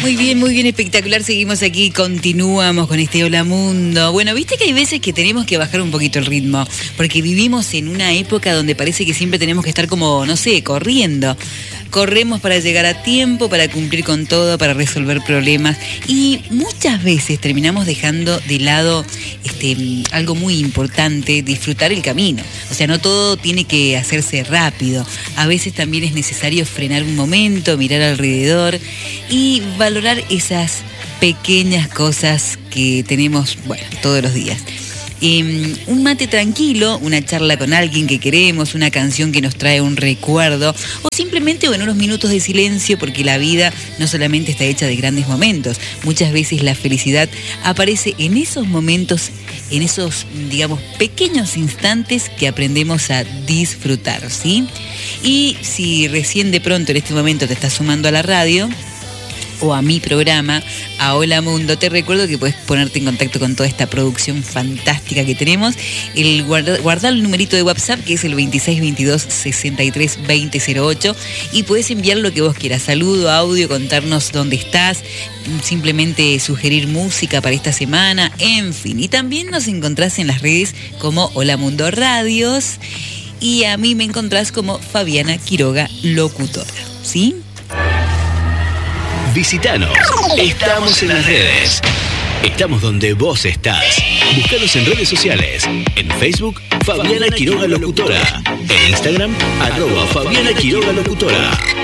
Muy bien, espectacular. Seguimos aquí, continuamos con este Hola Mundo. Bueno, viste que hay veces que tenemos que bajar un poquito el ritmo, porque vivimos en una época donde parece que siempre tenemos que estar como, no sé, corriendo. Corremos para llegar a tiempo, para cumplir con todo, para resolver problemas. Y muchas veces terminamos dejando de lado algo muy importante, disfrutar el camino. O sea, no todo tiene que hacerse rápido. A veces también es necesario frenar un momento, mirar alrededor y valorar esas pequeñas cosas que tenemos, bueno, todos los días. Un mate tranquilo, una charla con alguien que queremos, una canción que nos trae un recuerdo, o simplemente unos minutos de silencio, porque la vida no solamente está hecha de grandes momentos. Muchas veces la felicidad aparece en esos momentos, en esos, digamos, pequeños instantes que aprendemos a disfrutar, ¿sí? Y si recién de pronto en este momento te estás sumando a la radio o a mi programa, a Hola Mundo, te recuerdo que puedes ponerte en contacto con toda esta producción fantástica que tenemos. Guardar el numerito de WhatsApp, que es el 2622-632008, y puedes enviar lo que vos quieras, saludo, audio, contarnos dónde estás, simplemente sugerir música para esta semana, en fin. Y también nos encontrás en las redes como Hola Mundo Radios, y a mí me encontrás como Fabiana Quiroga, locutora, ¿sí? Visítanos. Estamos en las redes. Estamos donde vos estás. Búscanos en redes sociales. En Facebook, Fabiana Quiroga Locutora. En Instagram, @Fabiana Quiroga Locutora.